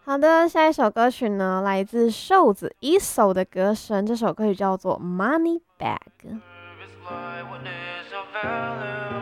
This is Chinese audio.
好的，下一首歌曲呢，来自瘦子一手的歌声，这首歌曲叫做《Money Bag》。